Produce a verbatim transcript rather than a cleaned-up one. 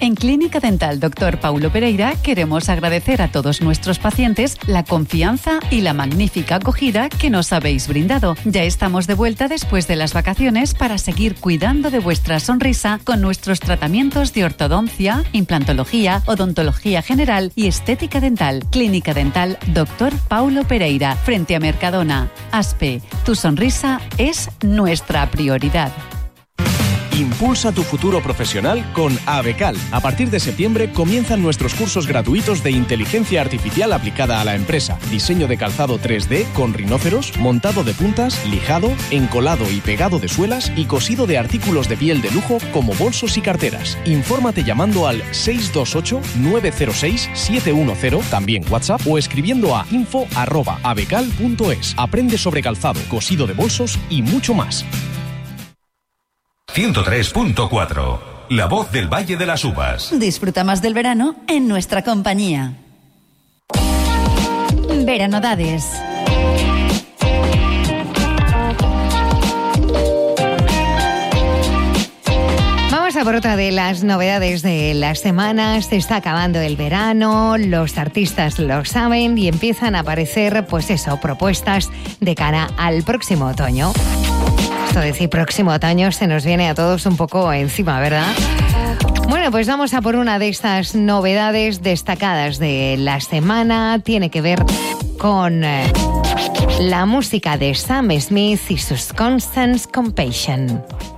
En Clínica Dental doctor Paulo Pereira queremos agradecer a todos nuestros pacientes la confianza y la magnífica acogida que nos habéis brindado. Ya estamos de vuelta después de las vacaciones para seguir cuidando de vuestra sonrisa con nuestros tratamientos de ortodoncia, implantología, odontología general y estética dental. Clínica Dental doctor Paulo Pereira, frente a Mercadona. Aspe, tu sonrisa es nuestra prioridad. Impulsa tu futuro profesional con Abecal. A partir de septiembre comienzan nuestros cursos gratuitos de inteligencia artificial aplicada a la empresa. Diseño de calzado tres D con rinoceros, montado de puntas, lijado, encolado y pegado de suelas y cosido de artículos de piel de lujo como bolsos y carteras. Infórmate llamando al seis dos ocho nueve cero seis siete uno cero, también WhatsApp, o escribiendo a info arroba abecal punto es. Aprende sobre calzado, cosido de bolsos y mucho más. ciento tres punto cuatro, la voz del Valle de las Uvas. Disfruta más del verano en nuestra compañía. Veranodades. Vamos a por otra de las novedades de las semanas. Se está acabando el verano, los artistas lo saben y empiezan a aparecer, pues eso, propuestas de cara al próximo otoño. Esto de decir próximo otoño se nos viene a todos un poco encima, ¿verdad? Bueno, pues vamos a por una de estas novedades destacadas de la semana. Tiene que ver con eh, la música de Sam Smith y sus Constant Compassion.